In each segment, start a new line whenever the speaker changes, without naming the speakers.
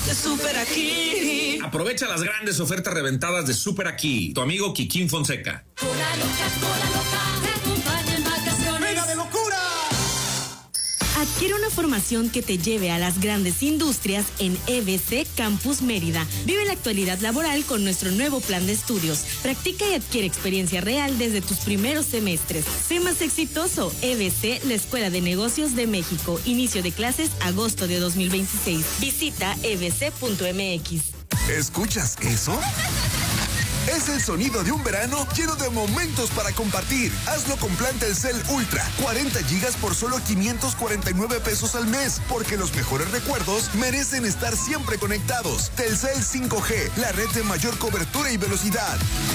de Super Aquí.
Aprovecha las grandes ofertas reventadas de Super Aquí. Tu amigo Kikín Fonseca.
Cola loca, te acompaña en vacaciones.
¡Mega de locura!
Adquiere una formación que te lleve a las grandes industrias en EBC Campus Mérida. Vive la actualidad laboral con nuestro nuevo plan de estudios. Practica y adquiere experiencia real desde tus primeros semestres. Sé más exitoso. EBC, la Escuela de Negocios de México. Inicio de clases agosto de 2026. Visita ebc.mx.
¿Escuchas eso? Es el sonido de un verano lleno de momentos para compartir. Hazlo con plan Telcel Ultra. 40 gigas por solo 549 pesos al mes. Porque los mejores recuerdos merecen estar siempre conectados. Telcel 5G, la red de mayor cobertura y velocidad.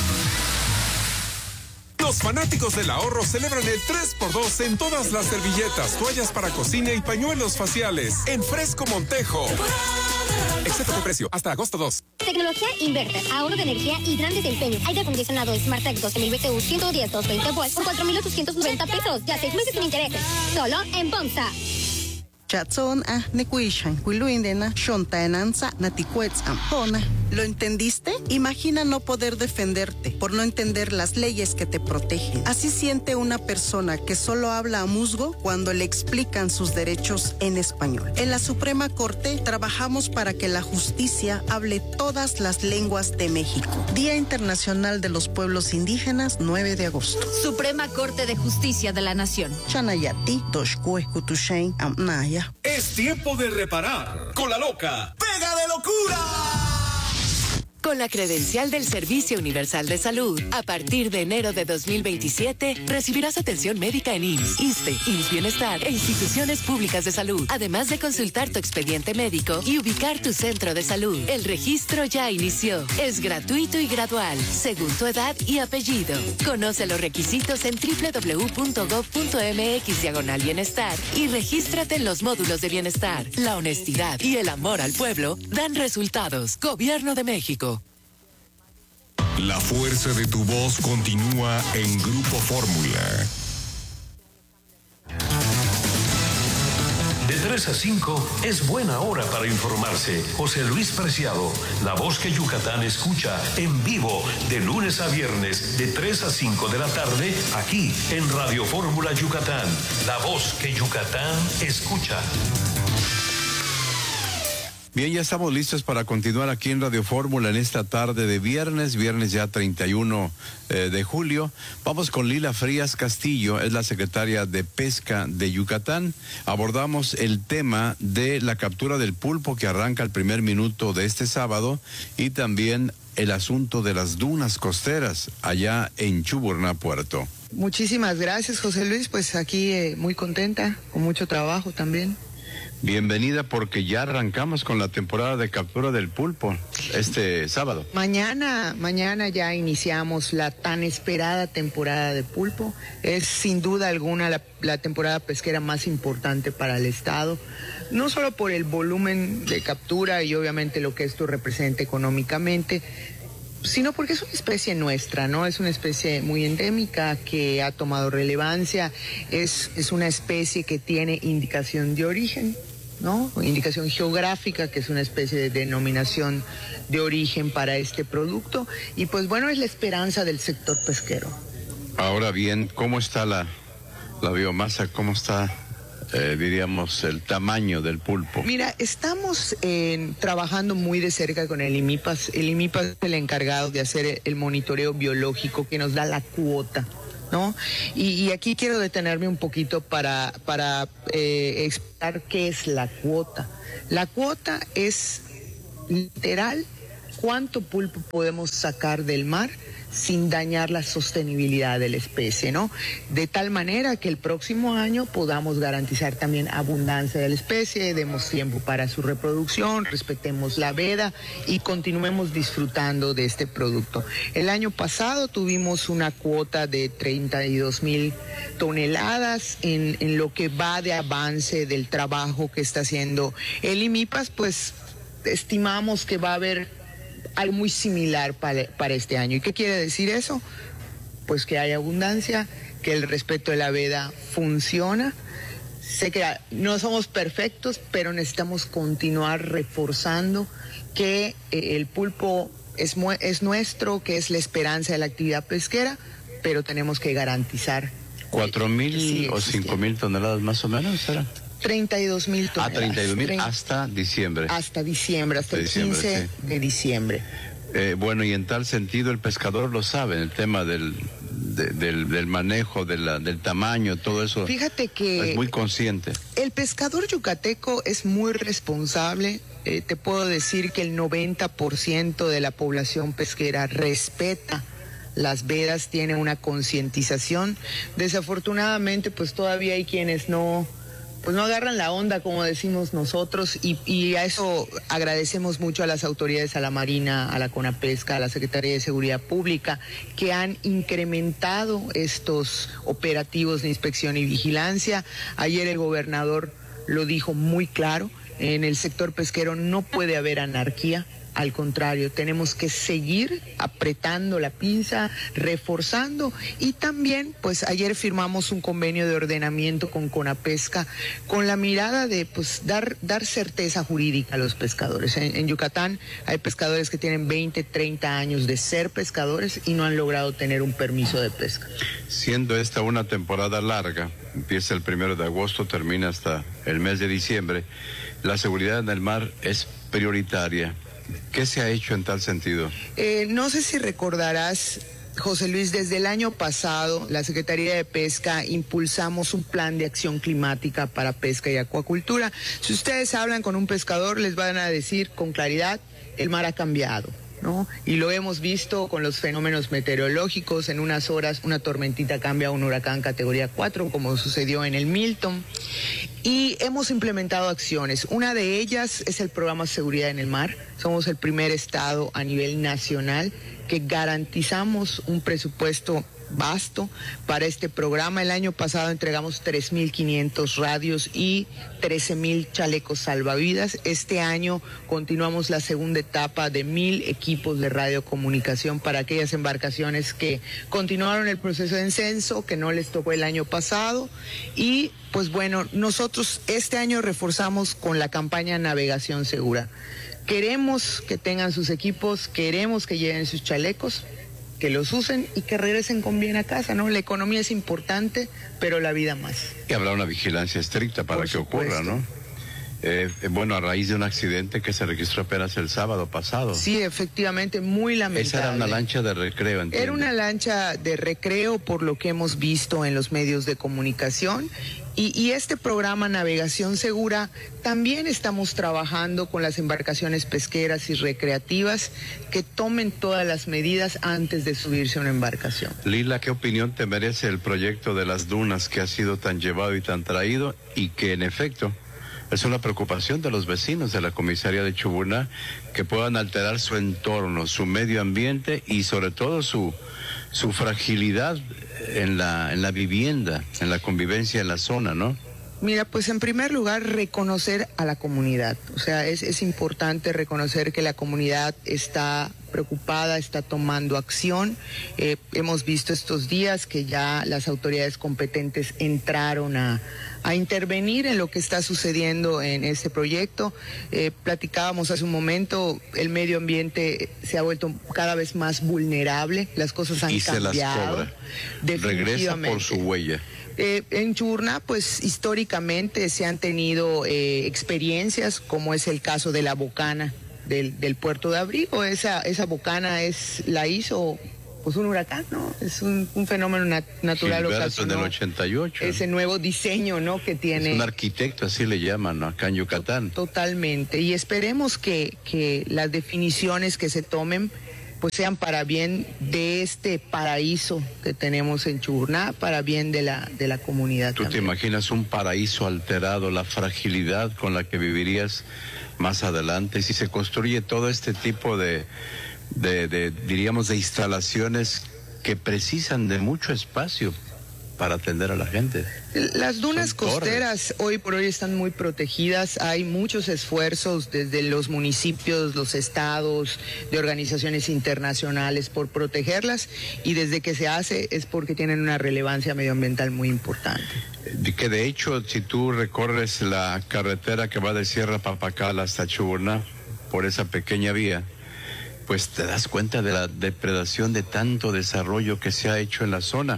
Los fanáticos del ahorro celebran el 3x2 en todas las servilletas, toallas para cocina y pañuelos faciales. En Fresco Montejo. Excepto de precio, hasta agosto 2.
Tecnología Inverter, ahorro de energía y gran desempeño. Aire acondicionado SmartTech 12.000 BTU 110 220 volts por 4,890 pesos. Ya 6 meses sin intereses. Solo en Pomsa.
Chatson nekuishan, Wiluindena, Shontaenanza, Naticuetzam, Hona. ¿Lo entendiste? Imagina no poder defenderte por no entender las leyes que te protegen. Así siente una persona que solo habla a musgo cuando le explican sus derechos en español. En la Suprema Corte trabajamos para que la justicia hable todas las lenguas de México. Día Internacional de los Pueblos Indígenas, 9 de agosto.
Suprema Corte de Justicia de la Nación.
Chanayati, Toshkue, Kutushain, Amnaya.
Es tiempo de reparar. Con la loca, ¡pega de locura!
Con la credencial del Servicio Universal de Salud, a partir de enero de 2027, recibirás atención médica en IMSS, ISSSTE, IMSS Bienestar e instituciones públicas de salud, además de consultar tu expediente médico y ubicar tu centro de salud. El registro ya inició. Es gratuito y gradual, según tu edad y apellido. Conoce los requisitos en www.gov.mx/bienestar y regístrate en los módulos de bienestar. La honestidad y el amor al pueblo dan resultados. Gobierno de México.
La fuerza de tu voz continúa en Grupo Fórmula.
De 3 a 5 es buena hora para informarse. José Luis Preciado, la voz que Yucatán escucha en vivo de lunes a viernes de 3 a 5 de la tarde aquí en Radio Fórmula Yucatán. La voz que Yucatán escucha.
Bien, ya estamos listos para continuar aquí en Radio Fórmula en esta tarde de viernes ya 31 de julio. Vamos con Lila Frías Castillo, es la secretaria de Pesca de Yucatán. Abordamos el tema de la captura del pulpo que arranca el primer minuto de este sábado y también el asunto de las dunas costeras allá en Chuburná, Puerto.
Muchísimas gracias, José Luis, pues aquí muy contenta, con mucho trabajo también.
Bienvenida porque ya arrancamos con la temporada de captura del pulpo este sábado.
Mañana ya iniciamos la tan esperada temporada de pulpo. Es sin duda alguna la temporada pesquera más importante para el estado, no solo por el volumen de captura y obviamente lo que esto representa económicamente, sino porque es una especie nuestra, ¿no? Es una especie muy endémica que ha tomado relevancia, es una especie que tiene indicación de origen, ¿no? Indicación geográfica, que es una especie de denominación de origen para este producto, y pues bueno, es la esperanza del sector pesquero.
Ahora bien, ¿cómo está la biomasa? ¿Cómo está, diríamos, el tamaño del pulpo?
Mira, estamos trabajando muy de cerca con el IMIPAS. El IMIPAS es el encargado de hacer el monitoreo biológico que nos da la cuota, ¿no? Y aquí quiero detenerme un poquito para explicar qué es la cuota. La cuota es literal cuánto pulpo podemos sacar del mar sin dañar la sostenibilidad de la especie, ¿no? De tal manera que el próximo año podamos garantizar también abundancia de la especie, demos tiempo para su reproducción, respetemos la veda y continuemos disfrutando de este producto. El año pasado tuvimos una cuota de 32,000 toneladas en lo que va de avance del trabajo que está haciendo el IMIPAS, pues estimamos que va a haber algo muy similar para este año. ¿Y qué quiere decir eso? Pues que hay abundancia, que el respeto de la veda funciona. sé que no somos perfectos, pero necesitamos continuar reforzando que el pulpo es nuestro, que es la esperanza de la actividad pesquera, pero tenemos que garantizar.
4,000 o 5,000 toneladas más o menos, ¿será?
32,000 toneladas.
32,000 hasta diciembre.
Hasta diciembre, hasta el 15 de diciembre.
Bueno, y en tal sentido el pescador lo sabe, el tema del manejo, del tamaño, todo eso.
Fíjate que
es muy consciente.
El pescador yucateco es muy responsable. Te puedo decir que el 90% de la población pesquera respeta las vedas, tiene una concientización. Desafortunadamente, pues todavía hay quienes no agarran la onda, como decimos nosotros, y a eso agradecemos mucho a las autoridades, a la Marina, a la CONAPESCA, a la Secretaría de Seguridad Pública, que han incrementado estos operativos de inspección y vigilancia. Ayer el gobernador lo dijo muy claro, en el sector pesquero no puede haber anarquía. Al contrario, tenemos que seguir apretando la pinza, reforzando, y también, pues ayer firmamos un convenio de ordenamiento con CONAPESCA con la mirada de dar certeza jurídica a los pescadores. En Yucatán hay pescadores que tienen 20, 30 años de ser pescadores y no han logrado tener un permiso de pesca.
Siendo esta una temporada larga, empieza el 1 de agosto, termina hasta el mes de diciembre, la seguridad en el mar es prioritaria. ¿Qué se ha hecho en tal sentido?
No sé si recordarás, José Luis, desde el año pasado, la Secretaría de Pesca impulsamos un plan de acción climática para pesca y acuacultura. Si ustedes hablan con un pescador, les van a decir con claridad, el mar ha cambiado, ¿no? Y lo hemos visto con los fenómenos meteorológicos. En unas horas una tormentita cambia a un huracán categoría 4, como sucedió en el Milton. Y hemos implementado acciones. Una de ellas es el programa Seguridad en el Mar. Somos el primer estado a nivel nacional que garantizamos un presupuesto vasto para este programa. El año pasado entregamos 3,500 radios y 13,000 chalecos salvavidas. Este año continuamos la segunda etapa de 1,000 equipos de radiocomunicación para aquellas embarcaciones que continuaron el proceso de censo, que no les tocó el año pasado. Y pues bueno, nosotros este año reforzamos con la campaña Navegación Segura. Queremos que tengan sus equipos, queremos que lleven sus chalecos, que los usen y que regresen con bien a casa, ¿no? La economía es importante, pero la vida más.
Y habrá una vigilancia estricta para que ocurra, ¿no? Bueno, a raíz de un accidente que se registró apenas el sábado pasado.
Sí, efectivamente, muy lamentable.
Esa era una lancha de recreo, ¿entiendes?
Era una lancha de recreo, por lo que hemos visto en los medios de comunicación. Y este programa Navegación Segura también estamos trabajando con las embarcaciones pesqueras y recreativas que tomen todas las medidas antes de subirse a una embarcación.
Lila, ¿qué opinión te merece el proyecto de las dunas que ha sido tan llevado y tan traído y que en efecto es una preocupación de los vecinos de la comisaría de Chubuná, que puedan alterar su entorno, su medio ambiente y sobre todo su fragilidad en la vivienda, en la convivencia en la zona, ¿no?
Mira, pues en primer lugar reconocer a la comunidad. O sea, es importante reconocer que la comunidad está preocupada, está tomando acción. Hemos visto estos días que ya las autoridades competentes entraron a intervenir en lo que está sucediendo en este proyecto. Platicábamos hace un momento, el medio ambiente se ha vuelto cada vez más vulnerable, las cosas han cambiado.
Y se las cobra. Regresa por su huella.
En Chuburná, pues históricamente se han tenido experiencias, como es el caso de la bocana del puerto de Abrigo. Esa bocana la hizo pues un huracán, ¿no? Es un fenómeno natural ocasional.
En el 88.
Ese nuevo diseño, ¿no? Que tiene.
Es un arquitecto, así le llaman, ¿no? Acá en Yucatán.
Totalmente. Y esperemos que las definiciones que se tomen pues sean para bien de este paraíso que tenemos en Chuburná, para bien de la comunidad.
¿Tú
también
te imaginas un paraíso alterado, la fragilidad con la que vivirías más adelante si se construye todo este tipo diríamos, de instalaciones que precisan de mucho espacio para atender a la gente.
Las dunas costeras hoy por hoy están muy protegidas. Hay muchos esfuerzos desde los municipios, los estados, de organizaciones internacionales por protegerlas, y desde que se hace es porque tienen una relevancia medioambiental muy importante.
Que de hecho, si tú recorres la carretera que va de Sierra Papacala hasta Chuburná, por esa pequeña vía, pues te das cuenta de la depredación de tanto desarrollo que se ha hecho en la zona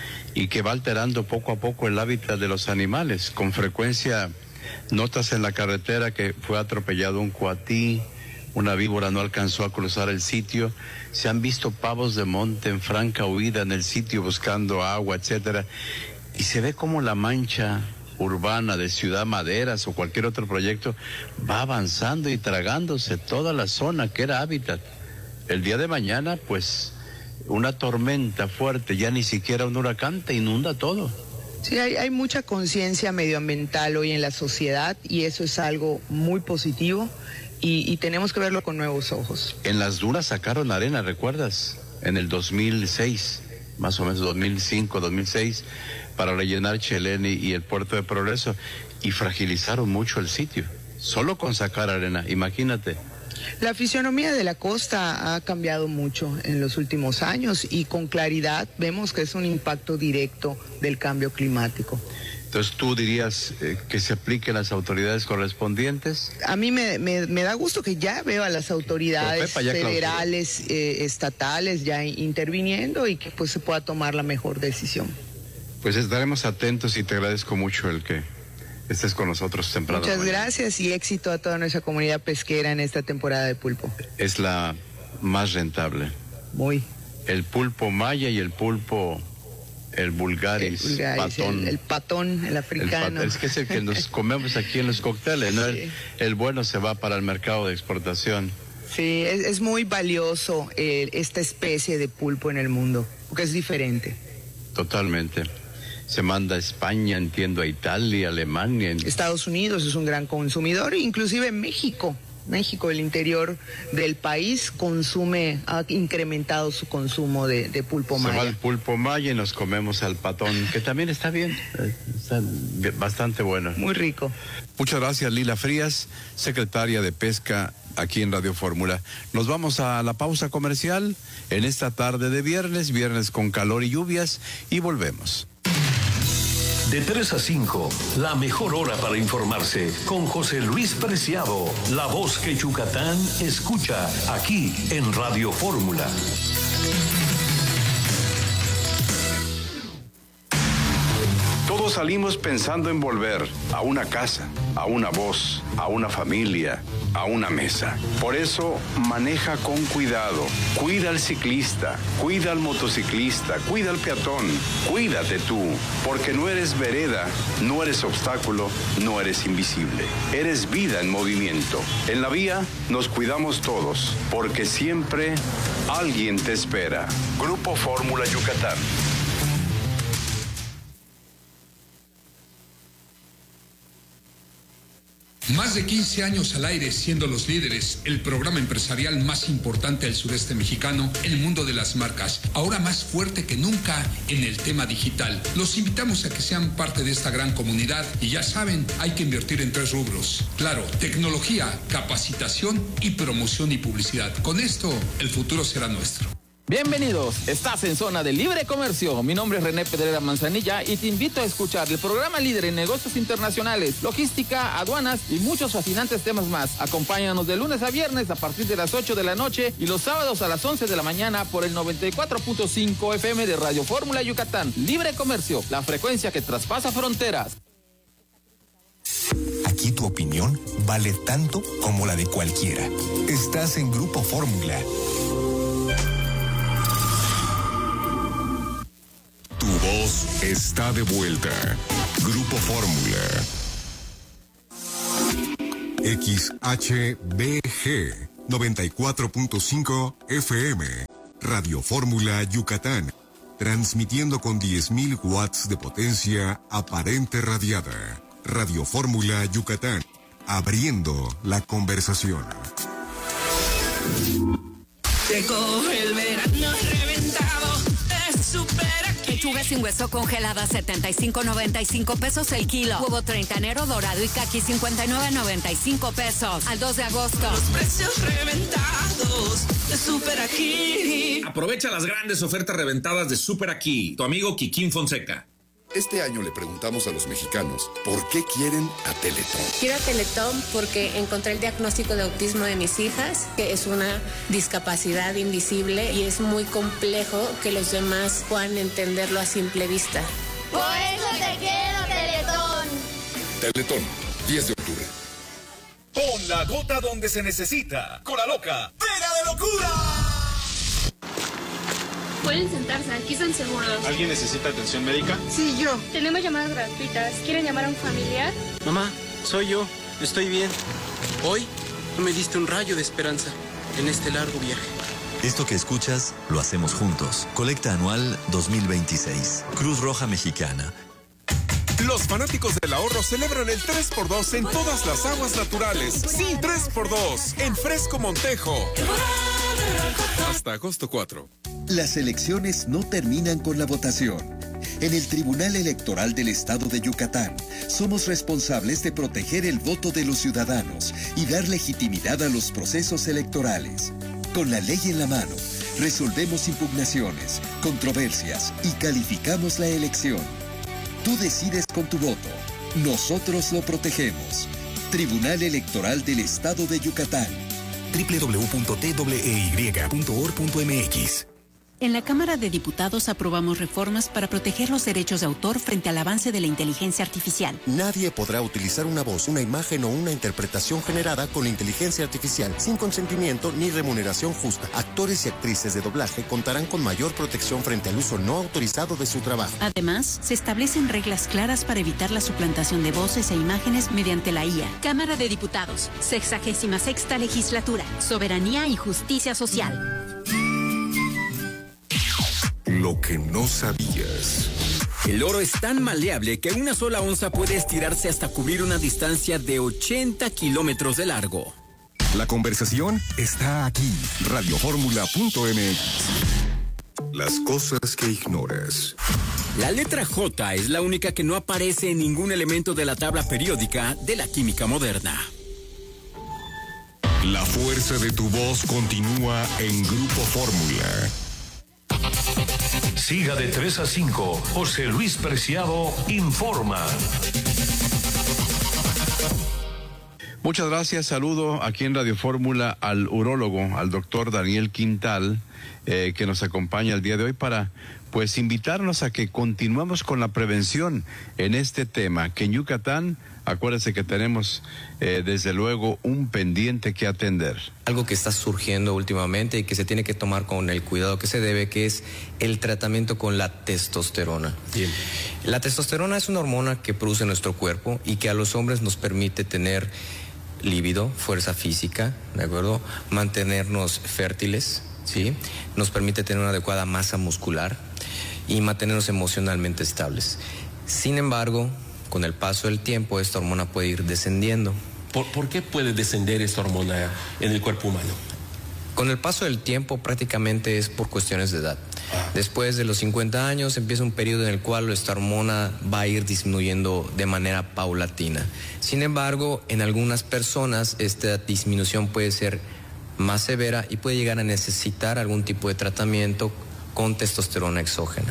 y que va alterando poco a poco el hábitat de los animales. Con frecuencia notas en la carretera que fue atropellado un cuatí, una víbora no alcanzó a cruzar el sitio, se han visto pavos de monte en franca huida en el sitio buscando agua, etcétera, y se ve como la mancha urbana de Ciudad Maderas o cualquier otro proyecto va avanzando y tragándose toda la zona que era hábitat. El día de mañana, pues, una tormenta fuerte, ya ni siquiera un huracán, te inunda todo.
Sí, hay mucha conciencia medioambiental hoy en la sociedad, y eso es algo muy positivo, y tenemos que verlo con nuevos ojos.
En las dunas sacaron arena, ¿recuerdas? En el 2006, más o menos 2005, 2006, para rellenar Chelén y el Puerto de Progreso, y fragilizaron mucho el sitio, solo con sacar arena, imagínate.
La fisionomía de la costa ha cambiado mucho en los últimos años, y con claridad vemos que es un impacto directo del cambio climático.
Entonces, ¿tú dirías que se apliquen las autoridades correspondientes?
A mí me da gusto que ya veo a las autoridades federales, estatales ya interviniendo, y que pues se pueda tomar la mejor decisión.
Pues estaremos atentos, y te agradezco mucho el que estés con nosotros temprano.
Muchas gracias, y éxito a toda nuestra comunidad pesquera en esta temporada de pulpo.
Es la más rentable.
Muy.
El pulpo maya y el pulpo, el vulgaris, patón.
El patón, el africano.
Es que es el que nos comemos aquí en los cócteles, ¿no?
Sí.
El bueno se va para el mercado de exportación.
Sí, es muy valioso esta especie de pulpo en el mundo, porque es diferente.
Totalmente. Se manda a España, entiendo, a Italia, Alemania.
Estados Unidos es un gran consumidor, inclusive México, el interior del país ha incrementado su consumo de pulpo maya.
Se va el pulpo maya y nos comemos al patón, que también está bien, está bastante bueno.
Muy rico.
Muchas gracias, Lila Frías, secretaria de Pesca aquí en Radio Fórmula. Nos vamos a la pausa comercial en esta tarde de viernes con calor y lluvias, y volvemos.
De 3 a 5, la mejor hora para informarse con José Luis Preciado, la voz que Yucatán escucha aquí en Radio Fórmula.
Todos salimos pensando en volver a una casa, a una voz, a una familia, a una mesa. Por eso, maneja con cuidado. Cuida al ciclista, cuida al motociclista, cuida al peatón. Cuídate tú, porque no eres vereda, no eres obstáculo, no eres invisible. Eres vida en movimiento. En la vía nos cuidamos todos, porque siempre alguien te espera. Grupo Fórmula Yucatán.
Más de 15 años al aire siendo los líderes, el programa empresarial más importante del sureste mexicano, el mundo de las marcas, ahora más fuerte que nunca en el tema digital. Los invitamos a que sean parte de esta gran comunidad, y ya saben, hay que invertir en 3 rubros. Claro, tecnología, capacitación y promoción y publicidad. Con esto, el futuro será nuestro.
Bienvenidos, estás en Zona de Libre Comercio. Mi nombre es René Pedrera Manzanilla y te invito a escuchar el programa líder en negocios internacionales, logística, aduanas y muchos fascinantes temas más. Acompáñanos de lunes a viernes a partir de las 8 de la noche y los sábados a las 11 de la mañana por el 94.5 FM de Radio Fórmula Yucatán. Libre Comercio, la frecuencia que traspasa fronteras.
Aquí tu opinión vale tanto como la de cualquiera. Estás en Grupo Fórmula.
Tu voz está de vuelta. Grupo Fórmula.
XHBG 94.5 FM. Radio Fórmula Yucatán. Transmitiendo con 10.000 watts de potencia aparente radiada. Radio Fórmula Yucatán. Abriendo la conversación.
Te coge el verano reventado, te supera aquí.
Pechuga sin hueso congelada 75.95 pesos el kilo. Huevo treintanero dorado y caqui 59.95 pesos. Al 2 de agosto.
Los precios reventados de Super Aquí.
Aprovecha las grandes ofertas reventadas de Super Aquí. Tu amigo Kikín Fonseca.
Este año le preguntamos a los mexicanos por qué quieren a Teletón.
Quiero a Teletón porque encontré el diagnóstico de autismo de mis hijas, que es una discapacidad invisible y es muy complejo que los demás puedan entenderlo a simple vista.
Por eso te quiero, Teletón.
Teletón, 10 de octubre.
Pon la gota donde se necesita. Con la loca, pega de locura.
Pueden sentarse, aquí están seguros.
¿Alguien necesita atención médica?
Sí, yo.
Tenemos llamadas gratuitas. ¿Quieren llamar a un familiar?
Mamá, soy yo. Estoy bien. Hoy me diste un rayo de esperanza en este largo viaje.
Esto que escuchas, lo hacemos juntos. Colecta anual 2026. Cruz Roja Mexicana.
Los fanáticos del ahorro celebran el 3x2 en todas las aguas naturales. Sí, 3x2 en Fresco Montejo. Hasta agosto 4.
Las elecciones no terminan con la votación. En el Tribunal Electoral del Estado de Yucatán, somos responsables de proteger el voto de los ciudadanos y dar legitimidad a los procesos electorales. Con la ley en la mano, resolvemos impugnaciones, controversias y calificamos la elección. Tú decides con tu voto. Nosotros lo protegemos. Tribunal Electoral del Estado de Yucatán.
www.twey.org.mx.
En la Cámara de Diputados aprobamos reformas para proteger los derechos de autor frente al avance de la inteligencia artificial.
Nadie podrá utilizar una voz, una imagen o una interpretación generada con inteligencia artificial sin consentimiento ni remuneración justa. Actores y actrices de doblaje contarán con mayor protección frente al uso no autorizado de su trabajo.
Además, se establecen reglas claras para evitar la suplantación de voces e imágenes mediante la IA. Cámara de Diputados, 66ª Legislatura, Soberanía y Justicia Social.
Lo que no sabías.
El oro es tan maleable que una sola onza puede estirarse hasta cubrir una distancia de 80 kilómetros de largo.
La conversación está aquí. Radioformula.mx. Las cosas que ignoras.
La letra J es la única que no aparece en ningún elemento de la tabla periódica de la química moderna.
La fuerza de tu voz continúa en Grupo Fórmula.
Siga de 3 a 5. José Luis Preciado informa.
Muchas gracias. Saludo aquí en Radio Fórmula al urólogo, al doctor Daniel Quintal, que nos acompaña el día de hoy para pues invitarnos a que continuemos con la prevención en este tema, que en Yucatán, acuérdense que tenemos desde luego un pendiente que atender.
Algo que está surgiendo últimamente y que se tiene que tomar con el cuidado que se debe, que es el tratamiento con la testosterona.
Bien.
La testosterona es una hormona que produce nuestro cuerpo y que a los hombres nos permite tener líbido, fuerza física, ¿de acuerdo? Mantenernos fértiles, ¿sí? Nos permite tener una adecuada masa muscular y mantenernos emocionalmente estables. Sin embargo, con el paso del tiempo, esta hormona puede ir descendiendo.
¿Por qué puede descender esta hormona en el cuerpo humano?
Con el paso del tiempo, prácticamente es por cuestiones de edad. Después de los 50 años empieza un periodo en el cual esta hormona va a ir disminuyendo de manera paulatina. Sin embargo, en algunas personas esta disminución puede ser más severa y puede llegar a necesitar algún tipo de tratamiento con testosterona exógena.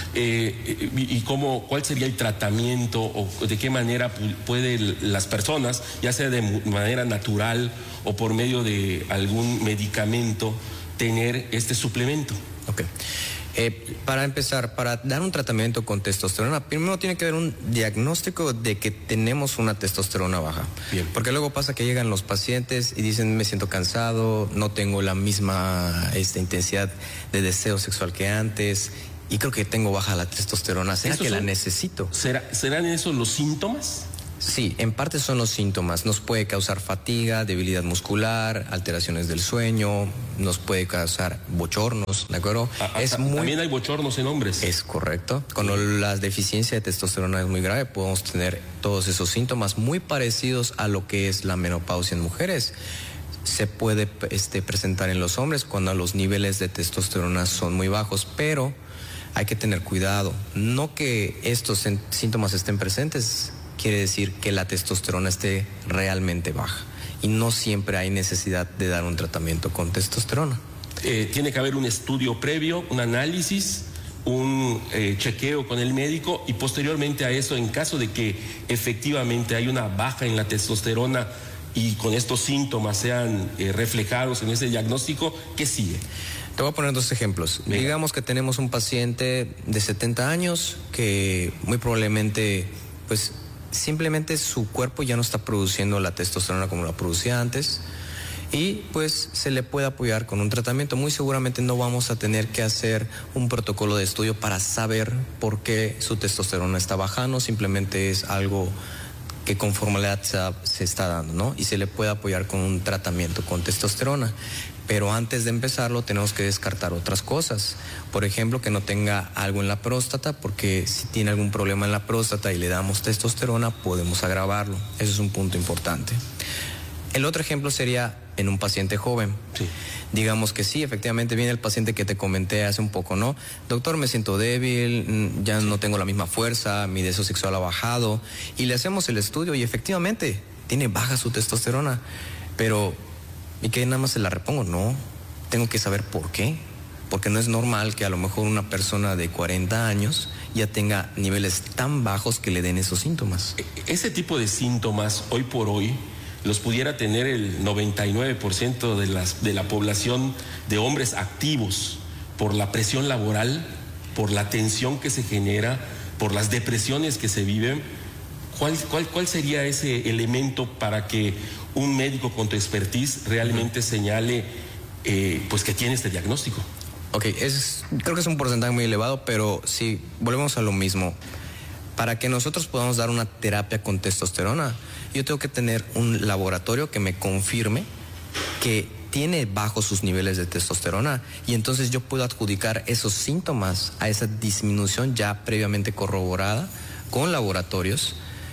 ¿Y cuál sería el tratamiento o de qué manera pueden las personas, ya sea de manera natural o por medio de algún medicamento, tener este suplemento?
Ok. Para empezar, para dar un tratamiento con testosterona, primero tiene que haber un diagnóstico de que tenemos una testosterona baja.
Bien.
Porque luego pasa que llegan los pacientes y dicen, me siento cansado, no tengo la misma intensidad de deseo sexual que antes y creo que tengo baja la testosterona. ¿Será que la necesito?
¿Serán esos los síntomas?
Sí, en parte son los síntomas. Nos puede causar fatiga, debilidad muscular, alteraciones del sueño, nos puede causar bochornos, ¿de acuerdo?
También hay bochornos en hombres.
Es correcto. Cuando la deficiencia de testosterona es muy grave, podemos tener todos esos síntomas muy parecidos a lo que es la menopausia en mujeres. Se puede presentar en los hombres cuando los niveles de testosterona son muy bajos, pero hay que tener cuidado. No que estos síntomas estén presentes, quiere decir que la testosterona esté realmente baja. Y no siempre hay necesidad de dar un tratamiento con testosterona.
Tiene que haber un estudio previo, un análisis, un chequeo con el médico y posteriormente a eso, en caso de que efectivamente hay una baja en la testosterona y con estos síntomas sean reflejados en ese diagnóstico, ¿qué sigue?
Te voy a poner 2 ejemplos. Venga. Digamos que tenemos un paciente de 70 años que muy probablemente, pues, simplemente su cuerpo ya no está produciendo la testosterona como la producía antes y pues se le puede apoyar con un tratamiento. Muy seguramente no vamos a tener que hacer un protocolo de estudio para saber por qué su testosterona está bajando, simplemente es algo que conforme la edad se está dando, ¿no? Y se le puede apoyar con un tratamiento con testosterona. Pero antes de empezarlo tenemos que descartar otras cosas. Por ejemplo, que no tenga algo en la próstata, porque si tiene algún problema en la próstata y le damos testosterona, podemos agravarlo. Eso es un punto importante. El otro ejemplo sería en un paciente joven.
Sí.
Digamos que sí, efectivamente viene el paciente que te comenté hace un poco, ¿no? Doctor, me siento débil, ya no tengo la misma fuerza, mi deseo sexual ha bajado. Y le hacemos el estudio y efectivamente tiene baja su testosterona. Pero, ¿y qué nada más se la repongo? No, tengo que saber por qué. Porque no es normal que a lo mejor una persona de 40 años ya tenga niveles tan bajos que le den esos síntomas.
Ese tipo de síntomas, hoy por hoy, los pudiera tener el 99% de la población de hombres activos por la presión laboral, por la tensión que se genera, por las depresiones que se viven. ¿Cuál sería ese elemento para que un médico con tu expertise realmente señale pues que tiene este diagnóstico?
Ok, creo que es un porcentaje muy elevado, pero sí, volvemos a lo mismo. Para que nosotros podamos dar una terapia con testosterona, yo tengo que tener un laboratorio que me confirme que tiene bajos sus niveles de testosterona y entonces yo puedo adjudicar esos síntomas a esa disminución ya previamente corroborada con laboratorios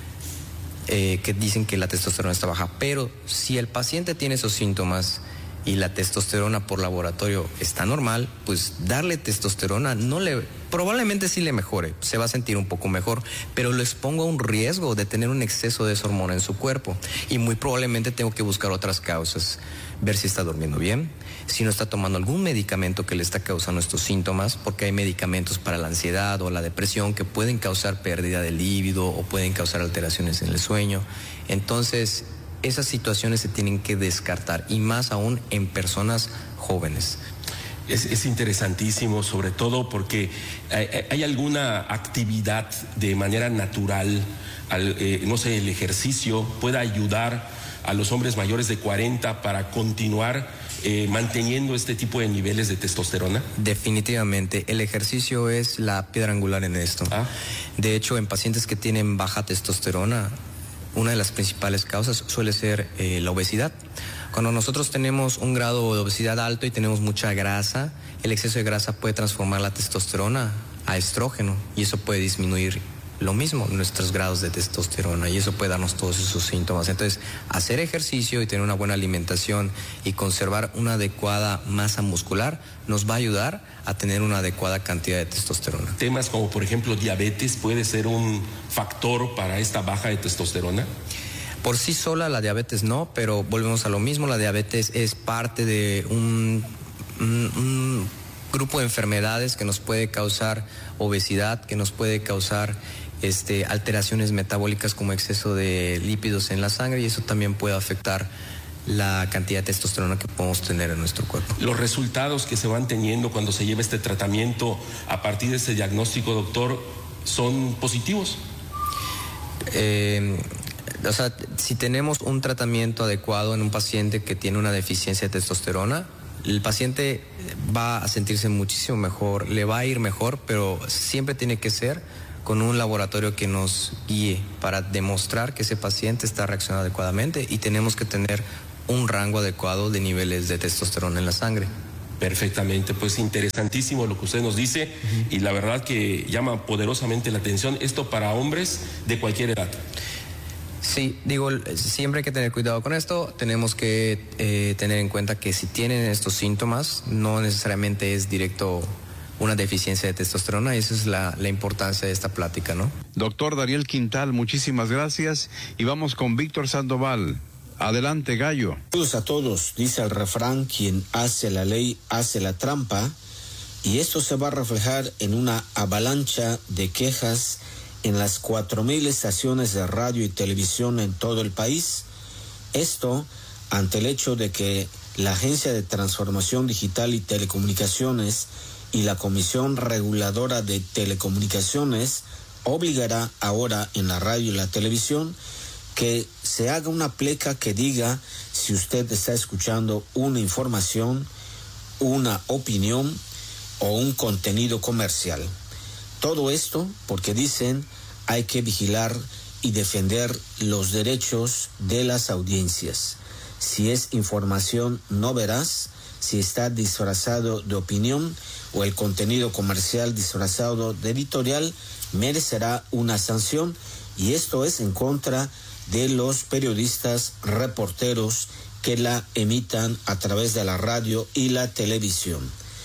que dicen que la testosterona está baja. Pero si el paciente tiene esos síntomas y la testosterona por laboratorio está normal, pues darle testosterona probablemente sí le mejore, se va a sentir un poco mejor, pero lo expongo a un riesgo de tener un exceso de esa hormona en su cuerpo y muy probablemente tengo que buscar otras causas, ver si está durmiendo bien, si no está tomando algún medicamento que le está causando estos síntomas, porque hay medicamentos para la ansiedad o la depresión que pueden causar pérdida de líbido o pueden causar alteraciones en el sueño. Entonces, esas situaciones se tienen que descartar y más aún en personas jóvenes.
Es interesantísimo, sobre todo porque hay alguna actividad de manera natural, no sé, el ejercicio pueda ayudar a los hombres mayores de 40 para continuar manteniendo este tipo de niveles de testosterona.
Definitivamente, el ejercicio es la piedra angular en esto. De hecho, en pacientes que tienen baja testosterona, una de las principales causas suele ser la obesidad. Cuando nosotros tenemos un grado de obesidad alto y tenemos mucha grasa, el exceso de grasa puede transformar la testosterona a estrógeno y eso puede disminuir lo mismo nuestros grados de testosterona y eso puede darnos todos esos síntomas. Entonces, hacer ejercicio y tener una buena alimentación y conservar una adecuada masa muscular nos va a ayudar a tener una adecuada cantidad de testosterona.
Temas como, por ejemplo, diabetes, ¿puede ser un factor para esta baja de testosterona?
Por sí sola la diabetes no, pero volvemos a lo mismo, la diabetes es parte de un grupo de enfermedades que nos puede causar obesidad, que nos puede causar alteraciones metabólicas como exceso de lípidos en la sangre y eso también puede afectar la cantidad de testosterona que podemos tener en nuestro cuerpo.
¿Los resultados que se van teniendo cuando se lleva este tratamiento a partir de este diagnóstico, doctor, son positivos?
O sea, si tenemos un tratamiento adecuado en un paciente que tiene una deficiencia de testosterona, el paciente va a sentirse muchísimo mejor, le va a ir mejor, pero siempre tiene que ser con un laboratorio que nos guíe para demostrar que ese paciente está reaccionando adecuadamente y tenemos que tener un rango adecuado de niveles de testosterona en la sangre.
Perfectamente, pues interesantísimo lo que usted nos dice y la verdad que llama poderosamente la atención esto para hombres de cualquier edad.
Sí, digo, siempre hay que tener cuidado con esto, tenemos que tener en cuenta que si tienen estos síntomas no necesariamente es directo una deficiencia de testosterona, y esa es la importancia de esta plática, ¿no?
Doctor Daniel Quintal, muchísimas gracias y vamos con Víctor Sandoval. Adelante, Gallo.
Saludos a todos. Dice el refrán, quien hace la ley hace la trampa, y esto se va a reflejar en una avalancha de quejas en las 4,000 estaciones de radio y televisión en todo el país. Esto ante el hecho de que la Agencia de Transformación Digital y Telecomunicaciones y la Comisión Reguladora de Telecomunicaciones obligará ahora en la radio y la televisión que se haga una pleca que diga si usted está escuchando una información, una opinión o un contenido comercial. Todo esto porque dicen hay que vigilar y defender los derechos de las audiencias. Si es información no veraz, si está disfrazado de opinión o el contenido comercial disfrazado de editorial, merecerá una sanción, y esto es en contra de los periodistas reporteros que la emitan a través de la radio y la televisión.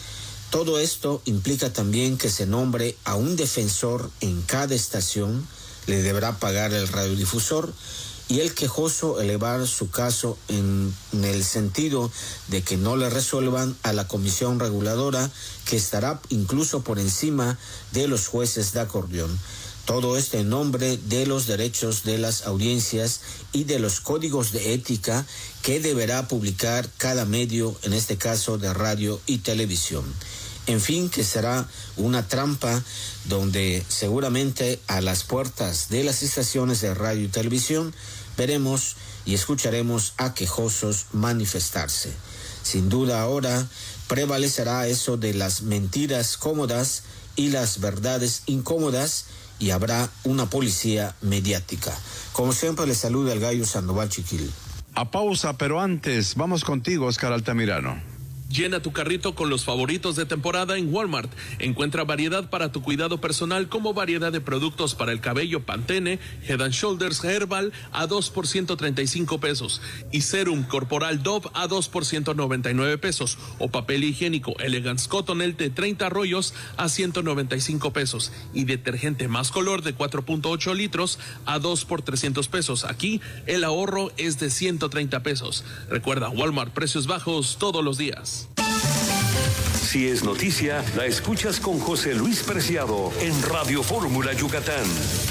Todo esto implica también que se nombre a un defensor en cada estación, le deberá pagar el radiodifusor, y el quejoso elevar su caso en el sentido de que no le resuelvan a la comisión reguladora, que estará incluso por encima de los jueces de acordeón. Todo esto en nombre de los derechos de las audiencias y de los códigos de ética que deberá publicar cada medio, en este caso de radio y televisión. En fin, que será una trampa donde seguramente a las puertas de las estaciones de radio y televisión veremos y escucharemos a quejosos manifestarse. Sin duda ahora prevalecerá eso de las mentiras cómodas y las verdades incómodas, y habrá una policía mediática. Como siempre, les saluda el Gallo Sandoval Chiquil.
A pausa, pero antes, vamos contigo, Oscar Altamirano.
Llena tu carrito con los favoritos de temporada en Walmart. Encuentra variedad para tu cuidado personal, como variedad de productos para el cabello Pantene, Head & Shoulders Herbal a 2 por 135 pesos y Serum Corporal Dove a 2 por 199 pesos, o papel higiénico Elegance Cottonelle de 30 rollos a 195 pesos y detergente Más Color de 4.8 litros a 2 por 300 pesos. Aquí el ahorro es de 130 pesos. Recuerda, Walmart, precios bajos todos los días.
Si es noticia, la escuchas con José Luis Preciado en Radio Fórmula Yucatán.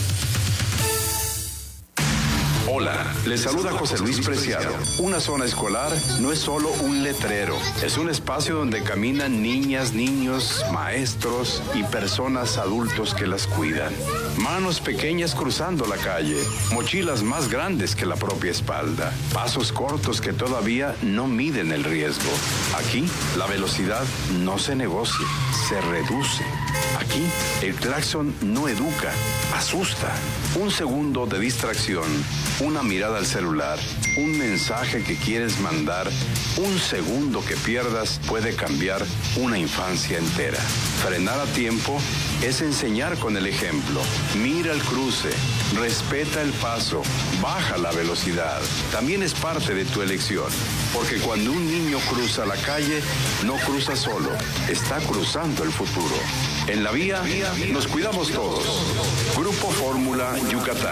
Hola, les saluda José Luis Preciado. Una zona escolar no es solo un letrero, es un espacio donde caminan niñas, niños, maestros y personas adultos que las cuidan. Manos pequeñas cruzando la calle, mochilas más grandes que la propia espalda, pasos cortos que todavía no miden el riesgo. Aquí, la velocidad no se negocia, se reduce. Aquí, el claxon no educa, asusta. Un segundo de distracción, una mirada al celular, un mensaje que quieres mandar, un segundo que pierdas puede cambiar una infancia entera. Frenar a tiempo es enseñar con el ejemplo. Mira el cruce, respeta el paso, baja la velocidad. También es parte de tu elección, porque cuando un niño cruza la calle, no cruza solo, está cruzando el futuro. En la vía, nos cuidamos todos. Grupo Fórmula Yucatán.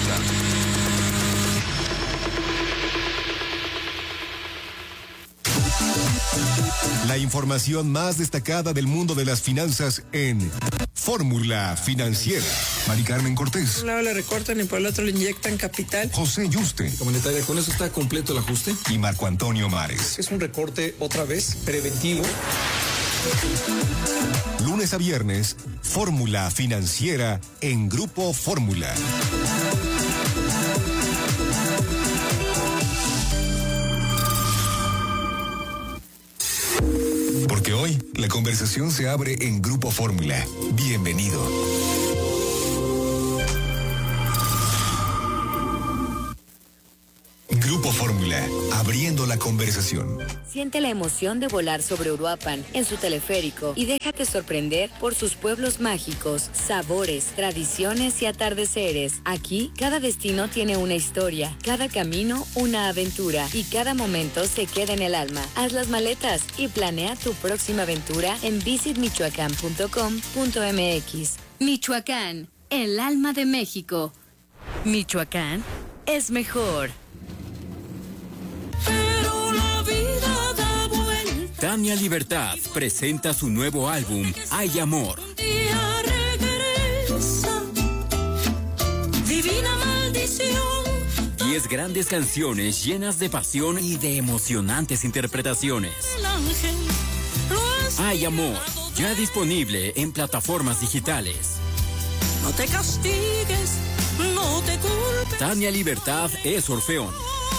La información más destacada del mundo de las finanzas en Fórmula Financiera. Mari Carmen Cortés.
Por un lado le recortan y por el otro le inyectan capital.
José Yuste.
Comunitaria, ¿con eso está completo el ajuste?
Y Marco Antonio Mares.
Es un recorte otra vez preventivo.
Lunes a viernes, Fórmula Financiera en Grupo Fórmula. Porque hoy la conversación se abre en Grupo Fórmula. Bienvenido. Grupo Fórmula, abriendo la conversación.
Siente la emoción de volar sobre Uruapan en su teleférico y déjate sorprender por sus pueblos mágicos, sabores, tradiciones y atardeceres. Aquí, cada destino tiene una historia, cada camino una aventura y cada momento se queda en el alma. Haz las maletas y planea tu próxima aventura en visitmichoacán.com.mx. Michoacán, el alma de México. Michoacán es mejor.
Pero la vida da vuelta.
Tania Libertad presenta su nuevo álbum, Hay Amor.
Un día regresa, divina maldición.
10 grandes canciones llenas de pasión y de emocionantes interpretaciones.
El ángel lo
Hay Amor, ya disponible en plataformas digitales.
No te castigues, no te culpes.
Tania Libertad es Orfeón.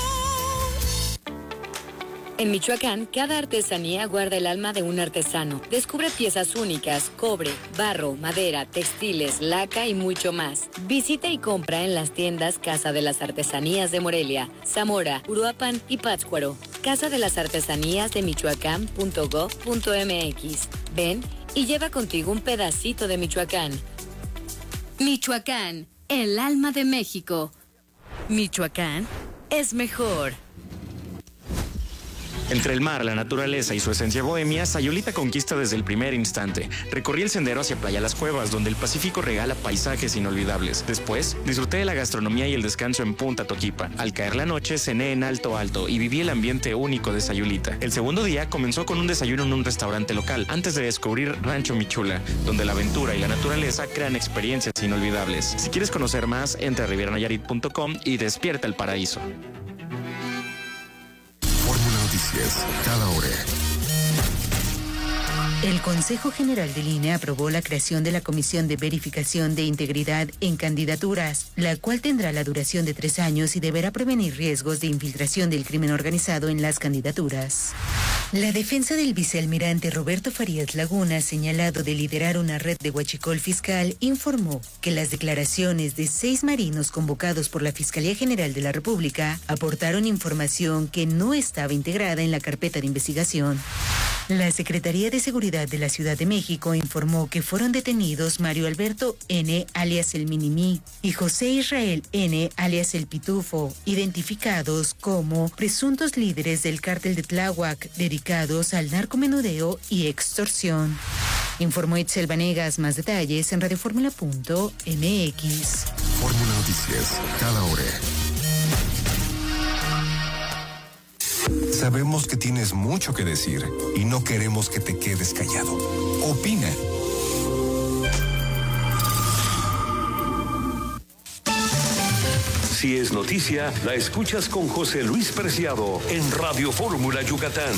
En Michoacán, cada artesanía guarda el alma de un artesano. Descubre piezas únicas, cobre, barro, madera, textiles, laca y mucho más. Visita y compra en las tiendas Casa de las Artesanías de Morelia, Zamora, Uruapan y Pátzcuaro. Casa de las Artesanías de Michoacán.gov.mx. Ven y lleva contigo un pedacito de Michoacán. Michoacán, el alma de México. Michoacán es mejor.
Entre el mar, la naturaleza y su esencia bohemia, Sayulita conquista desde el primer instante. Recorrí el sendero hacia Playa Las Cuevas, donde el Pacífico regala paisajes inolvidables. Después, disfruté de la gastronomía y el descanso en Punta Toquipa. Al caer la noche, cené en Alto Alto y viví el ambiente único de Sayulita. El segundo día comenzó con un desayuno en un restaurante local, antes de descubrir Rancho Michula, donde la aventura y la naturaleza crean experiencias inolvidables. Si quieres conocer más, entra a rivieranayarit.com y despierta el paraíso.
Noticias, cada hora.
El Consejo General del INE aprobó la creación de la Comisión de Verificación de Integridad en Candidaturas, la cual tendrá la duración de 3 años y deberá prevenir riesgos de infiltración del crimen organizado en las candidaturas. La defensa del vicealmirante Roberto Farías Laguna, señalado de liderar una red de huachicol fiscal, informó que las declaraciones de 6 marinos convocados por la Fiscalía General de la República aportaron información que no estaba integrada en la carpeta de investigación. La Secretaría de Seguridad de la Ciudad de México informó que fueron detenidos Mario Alberto N., alias el Minimí, y José Israel N., alias el Pitufo, identificados como presuntos líderes del cártel de Tláhuac, dedicados al narcomenudeo y extorsión. Informó Itzel Vanegas. Más detalles en radioformula.mx.
Fórmula Noticias, cada hora. Sabemos que tienes mucho que decir y no queremos que te quedes callado. Opina.
Si es noticia, la escuchas con José Luis Preciado en Radio Fórmula Yucatán.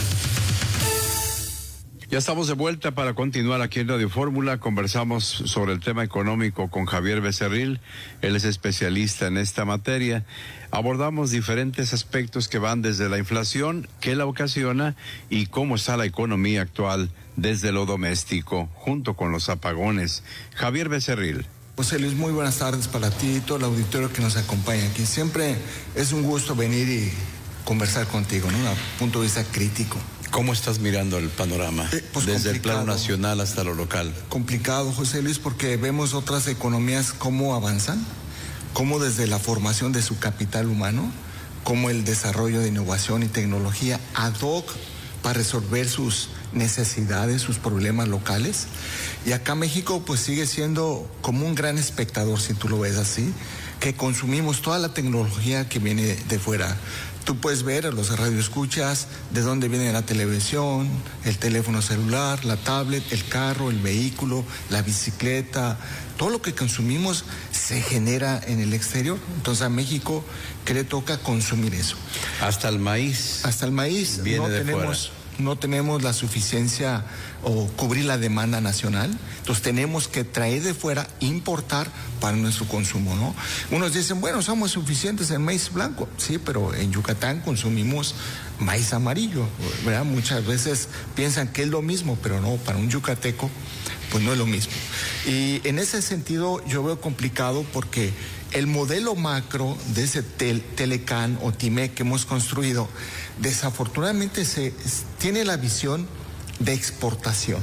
Ya estamos de vuelta para continuar aquí en Radio Fórmula. Conversamos sobre el tema económico con Javier Becerril. Él es especialista en esta materia. Abordamos diferentes aspectos que van desde la inflación, qué la ocasiona y cómo está la economía actual desde lo doméstico, junto con los apagones. Javier Becerril.
José Luis, muy buenas tardes para ti y todo el auditorio que nos acompaña aquí. Siempre es un gusto venir y conversar contigo, ¿no? A un punto de vista crítico.
¿Cómo estás mirando el panorama?
Pues
desde el plano nacional hasta lo local.
Complicado, José Luis, porque vemos otras economías cómo avanzan, cómo desde la formación de su capital humano, cómo el desarrollo de innovación y tecnología ad hoc para resolver sus necesidades, sus problemas locales. Y acá México pues sigue siendo como un gran espectador, si tú lo ves así, que consumimos toda la tecnología que viene de fuera. Tú puedes ver a los radioescuchas de dónde viene la televisión, el teléfono celular, la tablet, el carro, el vehículo, la bicicleta. Todo lo que consumimos se genera en el exterior. Entonces a México, ¿qué le toca? Consumir eso.
Hasta el maíz.
Hasta el maíz.
Viene de fuera.
No tenemos la suficiencia o cubrir la demanda nacional, entonces tenemos que traer de fuera, importar para nuestro consumo, ¿no? Unos dicen, bueno, somos suficientes en maíz blanco, sí, pero en Yucatán consumimos maíz amarillo, ¿verdad? Muchas veces piensan que es lo mismo, pero no, para un yucateco, pues no es lo mismo. Y en ese sentido yo veo complicado porque el modelo macro de ese Telecan o TIMEC que hemos construido, desafortunadamente tiene la visión de exportación,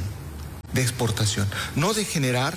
no de generar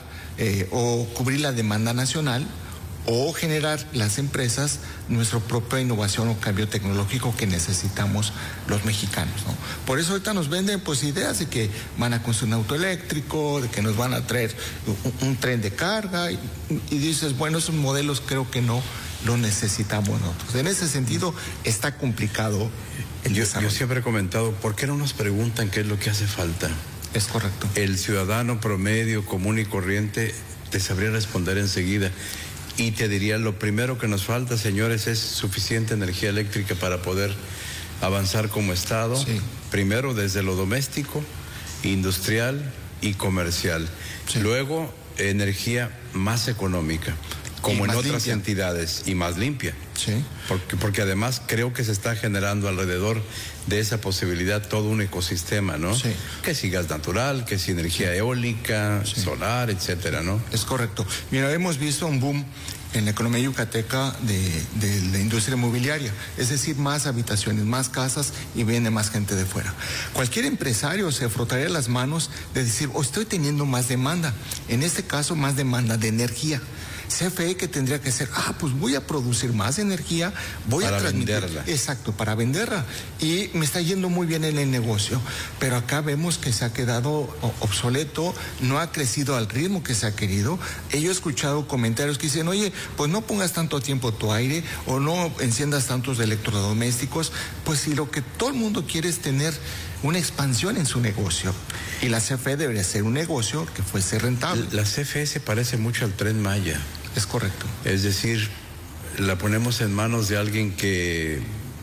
o cubrir la demanda nacional o generar las empresas nuestra propia innovación o cambio tecnológico que necesitamos los mexicanos, ¿no? Por eso ahorita nos venden pues ideas de que van a construir un auto eléctrico, de que nos van a traer un tren de carga y dices, bueno, esos modelos creo que no lo necesitamos nosotros. En ese sentido está complicado el desarrollo.
Yo siempre he comentado, ¿por qué no nos preguntan qué es lo que hace falta?
Es correcto.
El ciudadano promedio, común y corriente te sabría responder enseguida. Y te diría, lo primero que nos falta, señores, es suficiente energía eléctrica para poder avanzar como Estado. Sí. Primero desde lo doméstico, industrial y comercial. Sí. Luego, energía más económica, como en otras entidades, y más limpia.
Sí.
Porque además creo que se está generando alrededor de esa posibilidad todo un ecosistema, ¿no?
Sí.
Que si gas natural, que si energía eólica, solar, etcétera, ¿no?
Es correcto. Mira, hemos visto un boom en la economía yucateca de la industria inmobiliaria, es decir, más habitaciones, más casas y viene más gente de fuera. Cualquier empresario se frotaría las manos de decir, estoy teniendo más demanda, en este caso más demanda de energía. CFE que tendría que ser, pues voy a producir más energía, voy a transmitir. Venderla. Exacto, para venderla. Y me está yendo muy bien en el negocio. Pero acá vemos que se ha quedado obsoleto, no ha crecido al ritmo que se ha querido. Yo he escuchado comentarios que dicen, oye, pues no pongas tanto tiempo tu aire o no enciendas tantos electrodomésticos. Pues si lo que todo el mundo quiere es tener una expansión en su negocio. Y la CFE debería ser un negocio que fuese rentable.
La CFE se parece mucho al Tren Maya.
Es correcto.
Es decir, la ponemos en manos de alguien que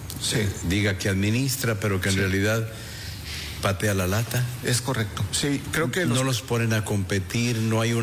diga que administra, pero que en realidad patea la lata.
Es correcto. Sí, creo que
no los ponen a competir, no hay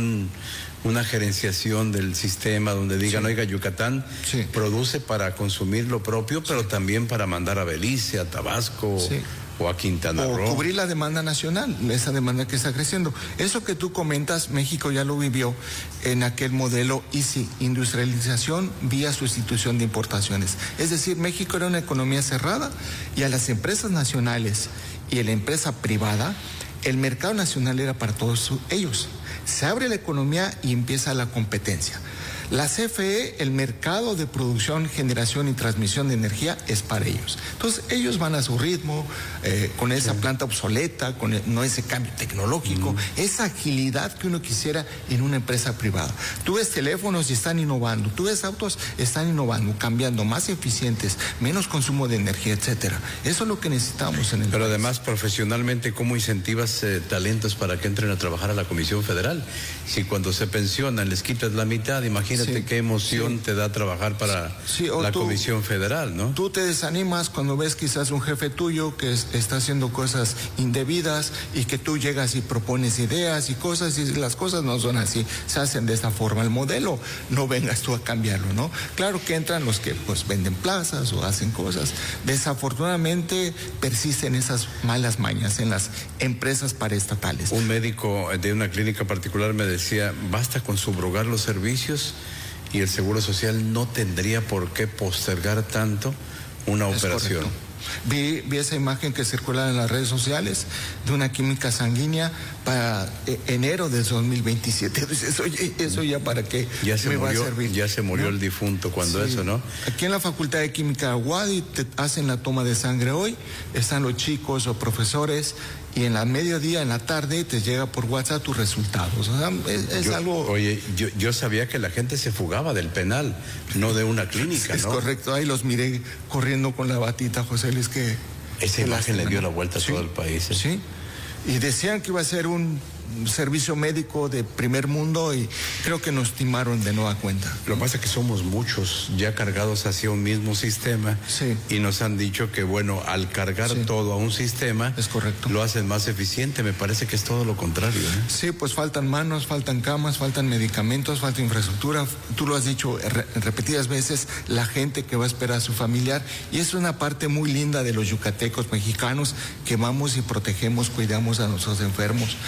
una gerenciación del sistema donde digan, oiga, Yucatán produce para consumir lo propio, pero también para mandar a Belice, a Tabasco. O a Quintana Roo.
O cubrir la demanda nacional, esa demanda que está creciendo. Eso que tú comentas, México ya lo vivió en aquel modelo ICI, industrialización vía sustitución de importaciones. Es decir, México era una economía cerrada y a las empresas nacionales y a la empresa privada, el mercado nacional era para todos ellos. Se abre la economía y empieza la competencia. La CFE, el mercado de producción, generación y transmisión de energía es para ellos. Entonces, ellos van a su ritmo, con esa planta obsoleta, no ese cambio tecnológico, esa agilidad que uno quisiera en una empresa privada. Tú ves teléfonos y están innovando, tú ves autos, están innovando, cambiando, más eficientes, menos consumo de energía, etcétera. Eso es lo que necesitamos en el
Pero
país.
Además, profesionalmente, ¿cómo incentivas talentos para que entren a trabajar a la Comisión Federal? Si cuando se pensionan les quitas la mitad, imagínate qué emoción te da trabajar para la Comisión Federal, ¿no?
Tú te desanimas cuando ves quizás un jefe tuyo que está haciendo cosas indebidas y que tú llegas y propones ideas y cosas y las cosas no son así, se hacen de esta forma. El modelo, no vengas tú a cambiarlo, ¿no? Claro que entran los que pues venden plazas o hacen cosas. Desafortunadamente persisten esas malas mañas en las empresas paraestatales.
Un médico de una clínica particular me decía, basta con subrogar los servicios y el Seguro Social no tendría por qué postergar tanto una operación.
Correcto. Vi esa imagen que circula en las redes sociales de una química sanguínea para enero del 2027. Entonces, oye, ¿eso ya para qué va a servir?
Ya se murió el difunto cuando eso, ¿no?
Aquí en la Facultad de Química de Wadi te hacen la toma de sangre hoy, están los chicos o profesores y en la mediodía, en la tarde, te llega por WhatsApp tus resultados. O sea, es algo...
Oye, yo sabía que la gente se fugaba del penal, no de una clínica,
es
¿no?
Correcto, ahí los miré corriendo con la batita, José Luis, que...
Esa imagen le dio la vuelta a todo el país.
Sí, y decían que iba a ser un servicio médico de primer mundo y creo que nos timaron de nueva cuenta.
Lo que pasa es que somos muchos ya cargados hacia un mismo sistema y nos han dicho que bueno, al cargar todo a un sistema,
es correcto,
lo hacen más eficiente. Me parece que es todo lo contrario, ¿eh?
Sí, pues faltan manos, faltan camas, faltan medicamentos, falta infraestructura. Tú lo has dicho repetidas veces, la gente que va a esperar a su familiar, y es una parte muy linda de los yucatecos mexicanos que vamos y protegemos, cuidamos a nuestros enfermos y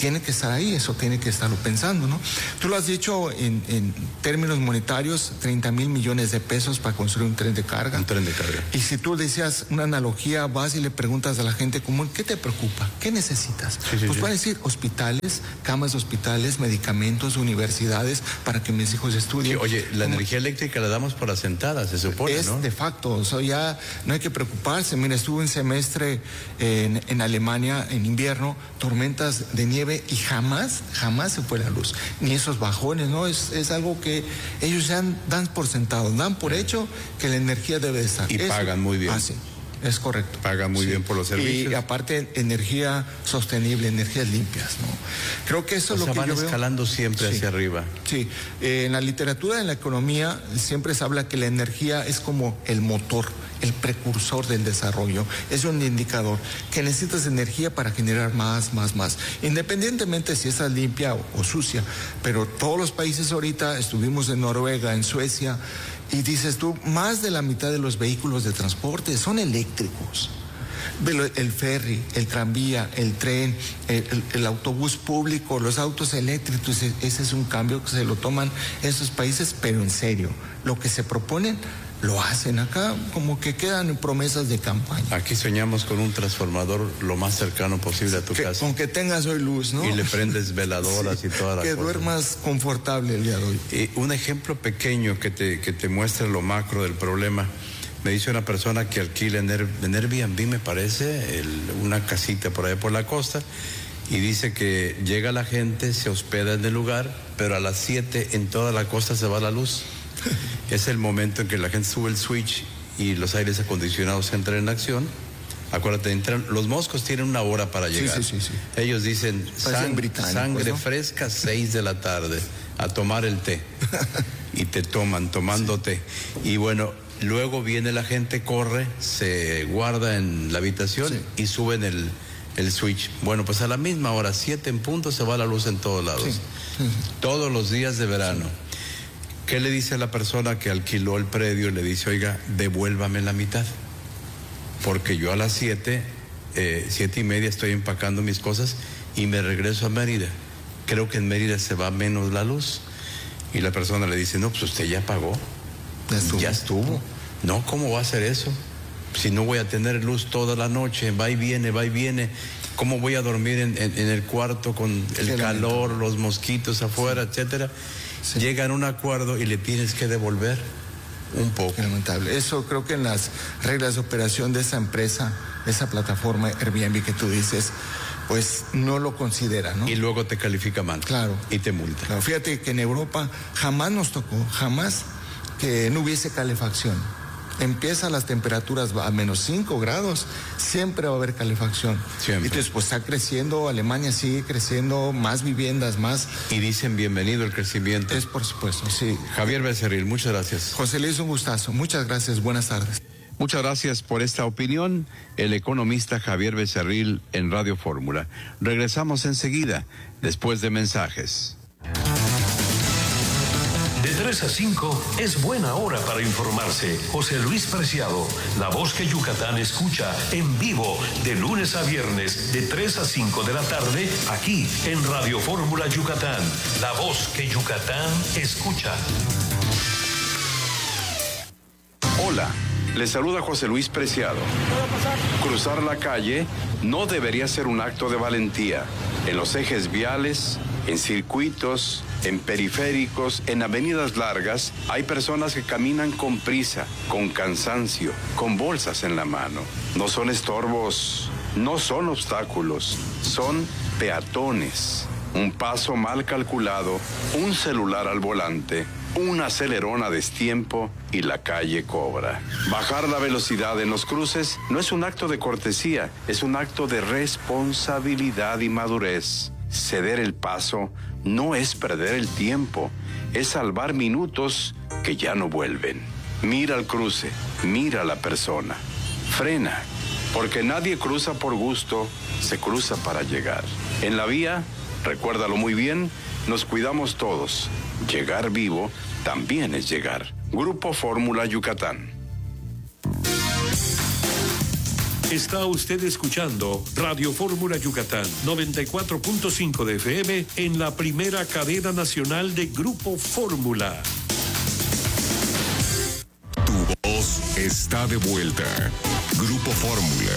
tiene que estar ahí, eso tiene que estarlo pensando, ¿no? Tú lo has dicho en términos monetarios, 30,000 millones de pesos para construir un tren de carga.
Un tren de carga.
Y si tú decías una analogía, vas y le preguntas a la gente común, ¿qué te preocupa? ¿Qué necesitas? Pues van a decir hospitales, camas de hospitales, medicamentos, universidades, para que mis hijos estudien.
Sí, oye, la energía eléctrica la damos por asentada, se supone,
es,
¿no?
De facto, o sea, ya no hay que preocuparse. Mira, estuve un semestre en Alemania en invierno, tormentas de nieve y jamás se fue la luz. Ni esos bajones, ¿no? Es algo que ellos ya dan por sentado, dan por hecho que la energía debe de estar.
Y pagan muy bien.
Sí. Es correcto.
Paga muy bien por los servicios.
Y aparte, energía sostenible, energías limpias, ¿no? Creo que eso es lo que yo veo.
Van escalando siempre hacia arriba.
Sí. En la literatura, en la economía, siempre se habla que la energía es como el motor, el precursor del desarrollo. Es un indicador que necesitas energía para generar más. Independientemente si esa es limpia o sucia. Pero todos los países ahorita, estuvimos en Noruega, en Suecia, y dices tú, más de la mitad de los vehículos de transporte son eléctricos. El ferry, el tranvía, el tren, el autobús público, los autos eléctricos, ese es un cambio que se lo toman esos países, pero en serio. Lo que se proponen, lo hacen. Acá como que quedan promesas de campaña.
Aquí soñamos con un transformador lo más cercano posible a tu casa.
Con que tengas hoy luz, ¿no?
Y le prendes veladoras y toda la cosa.
Que duermas confortable el día de hoy.
Un ejemplo pequeño que te muestra lo macro del problema. Me dice una persona que alquila en Airbnb, me parece, una casita por allá por la costa, y dice que llega la gente, se hospeda en el lugar, pero a las 7 en toda la costa se va la luz. Es el momento en que la gente sube el switch y los aires acondicionados entran en acción. Acuérdate, los moscos tienen una hora para llegar.
Sí.
Ellos dicen sangre, ¿no? Fresca, 6 de la tarde, a tomar el té. Y te tomando té. Y bueno, luego viene la gente, corre, se guarda en la habitación y suben el switch. Bueno, pues a la misma hora, 7 en punto, se va la luz en todos lados. Todos los días de verano. ¿Qué le dice a la persona que alquiló el predio? Le dice, oiga, devuélvame la mitad. Porque yo a las 7:30 estoy empacando mis cosas y me regreso a Mérida. Creo que en Mérida se va menos la luz. Y la persona le dice, no, pues usted ya pagó. Ya estuvo. No, ¿cómo va a hacer eso? Si no voy a tener luz toda la noche, va y viene. ¿Cómo voy a dormir en el cuarto con el calor, los mosquitos afuera, etcétera? Sí. Llegan a un acuerdo y le tienes que devolver un poco.
Lamentable. Eso creo que en las reglas de operación de esa empresa, esa plataforma Airbnb que tú dices, pues no lo considera, ¿no?
Y luego te califica mal.
Claro.
Y te multa.
Claro. Fíjate que en Europa jamás nos tocó, que no hubiese calefacción. Empiezan las temperaturas a -5 grados, siempre va a haber calefacción.
Siempre.
Entonces, pues está creciendo, Alemania sigue creciendo, más viviendas, más.
Y dicen bienvenido el crecimiento.
Es por supuesto, sí.
Javier Becerril, muchas gracias.
José Luis, un gustazo. Muchas gracias, buenas tardes.
Muchas gracias por esta opinión, el economista Javier Becerril en Radio Fórmula. Regresamos enseguida, después de mensajes.
De 3 a 5 es buena hora para informarse. José Luis Preciado, la voz que Yucatán escucha en vivo de lunes a viernes de 3 a 5 de la tarde aquí en Radio Fórmula Yucatán. La voz que Yucatán escucha.
Hola, les saluda José Luis Preciado. Cruzar la calle no debería ser un acto de valentía. En los ejes viales, en circuitos, en periféricos, en avenidas largas, hay personas que caminan con prisa, con cansancio, con bolsas en la mano. No son estorbos, no son obstáculos, son peatones. Un paso mal calculado, un celular al volante, un acelerón a destiempo y la calle cobra. Bajar la velocidad en los cruces no es un acto de cortesía, es un acto de responsabilidad y madurez. Ceder el paso no es perder el tiempo, es salvar minutos que ya no vuelven. Mira el cruce, mira a la persona. Frena, porque nadie cruza por gusto, se cruza para llegar. En la vía, recuérdalo muy bien, nos cuidamos todos. Llegar vivo también es llegar. Grupo Fórmula Yucatán.
Está usted escuchando Radio Fórmula Yucatán, 94.5 de FM en la primera cadena nacional de Grupo Fórmula.
Tu voz está de vuelta. Grupo Fórmula.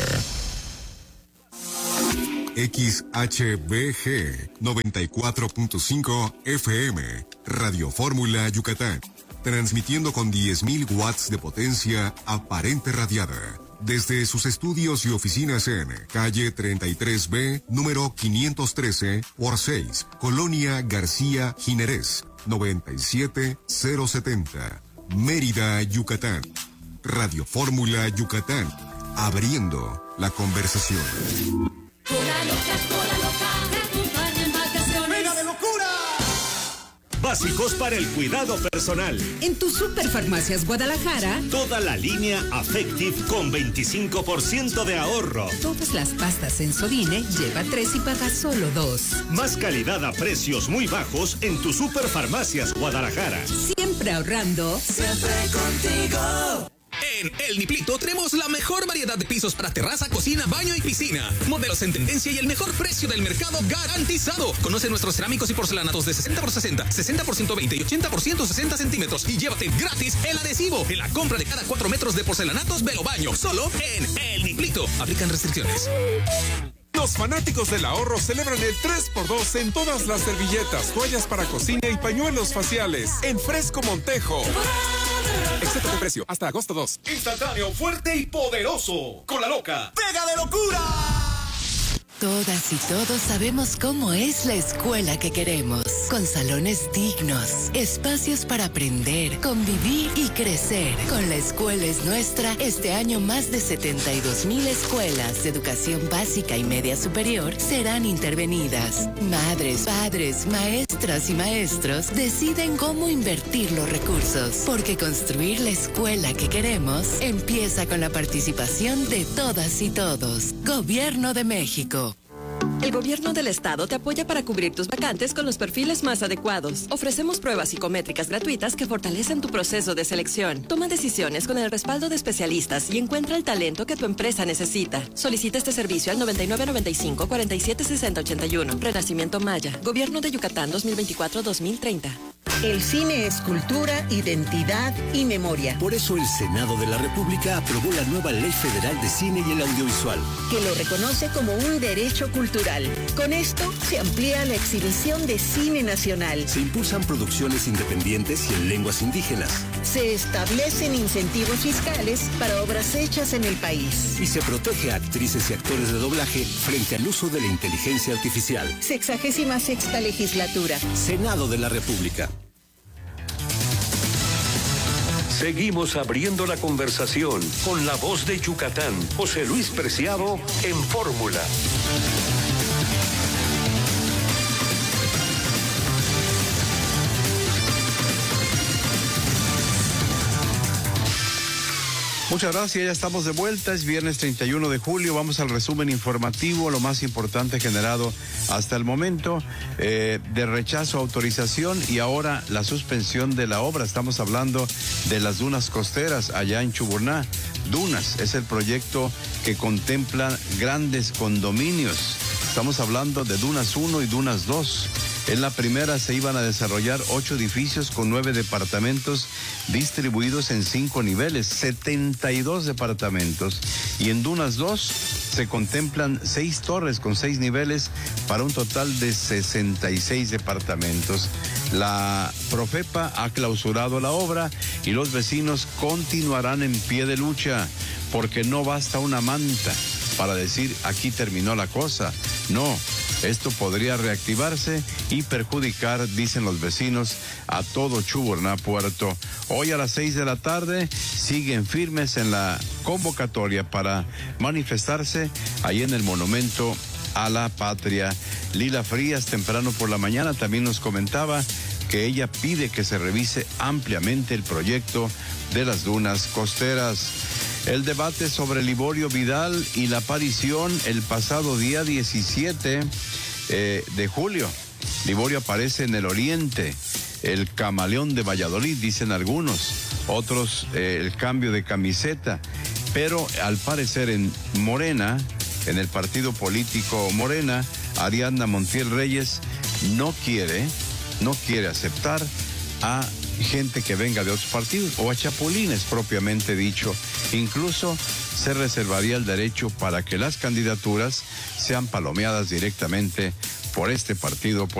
XHBG 94.5 FM, Radio Fórmula Yucatán, transmitiendo con 10.000 watts de potencia aparente radiada, desde sus estudios y oficinas en calle 33B, número 513 por 6, Colonia García Jiménez, 97070, Mérida, Yucatán. Radio Fórmula Yucatán, abriendo la conversación.
Básicos para el cuidado personal.
En tu Superfarmacias Guadalajara,
toda la línea Affective con 25% de ahorro.
Todas las pastas Sensodine, lleva 3 y paga solo 2.
Más calidad a precios muy bajos en tu Superfarmacias Guadalajara.
Siempre ahorrando.
Siempre contigo.
En El Niplito tenemos la mejor variedad de pisos para terraza, cocina, baño y piscina. Modelos en tendencia y el mejor precio del mercado garantizado. Conoce nuestros cerámicos y porcelanatos de 60 por 60, 60 por 120 y 80 por 160 centímetros. Y llévate gratis el adhesivo en la compra de cada 4 metros de porcelanatos Velo Baño. Solo en El Niplito. Aplican restricciones.
Los fanáticos del ahorro celebran el 3x2 en todas las servilletas, toallas para cocina y pañuelos faciales. En Fresco Montejo. Excepto de precio, hasta agosto 2.
Instantáneo, fuerte y poderoso. Con la loca. ¡Pega de locura!
Todas y todos sabemos cómo es la escuela que queremos, con salones dignos, espacios para aprender, convivir y crecer. Con La Escuela es Nuestra, este año más de 72,000 escuelas de educación básica y media superior serán intervenidas. Madres, padres, maestras y maestros deciden cómo invertir los recursos, porque construir la escuela que queremos empieza con la participación de todas y todos. Gobierno de México.
El Gobierno del Estado te apoya para cubrir tus vacantes con los perfiles más adecuados. Ofrecemos pruebas psicométricas gratuitas que fortalecen tu proceso de selección. Toma decisiones con el respaldo de especialistas y encuentra el talento que tu empresa necesita. Solicita este servicio al 9995 47 60 81. Renacimiento Maya. Gobierno de Yucatán 2024-2030.
El cine es cultura, identidad y memoria.
Por eso el Senado de la República aprobó la nueva Ley Federal de Cine y el Audiovisual,
que lo reconoce como un derecho cultural. Con esto se amplía la exhibición de cine nacional.
Se impulsan producciones independientes y en lenguas indígenas.
Se establecen incentivos fiscales para obras hechas en el país.
Y se protege a actrices y actores de doblaje frente al uso de la inteligencia artificial.
66ª legislatura.
Senado de la República.
Seguimos abriendo la conversación con la voz de Yucatán, José Luis Preciado, en Fórmula.
Muchas gracias, ya estamos de vuelta, es viernes 31 de julio, vamos al resumen informativo, lo más importante generado hasta el momento, de rechazo a autorización y ahora la suspensión de la obra. Estamos hablando de las dunas costeras allá en Chuburná. Dunas es el proyecto que contempla grandes condominios. Estamos hablando de Dunas 1 y Dunas 2. En la primera se iban a desarrollar 8 edificios con 9 departamentos distribuidos en 5 niveles, 72 departamentos. Y en Dunas 2 se contemplan 6 torres con 6 niveles para un total de 66 departamentos. La Profepa ha clausurado la obra y los vecinos continuarán en pie de lucha porque no basta una manta para decir aquí terminó la cosa. No, esto podría reactivarse y perjudicar, dicen los vecinos, a todo Chuburná Puerto. Hoy a las 6 de la tarde siguen firmes en la convocatoria para manifestarse ahí en el Monumento a la Patria. Lila Frías, temprano por la mañana, también nos comentaba que ella pide que se revise ampliamente el proyecto de las dunas costeras. El debate sobre Liborio Vidal y la aparición el pasado día 17 de julio. Liborio aparece en el oriente, el camaleón de Valladolid, dicen algunos, otros el cambio de camiseta. Pero al parecer en Morena, en el partido político Morena, Ariadna Montiel Reyes no quiere aceptar a gente que venga de otros partidos o a chapulines propiamente dicho. Incluso se reservaría el derecho para que las candidaturas sean palomeadas directamente por este partido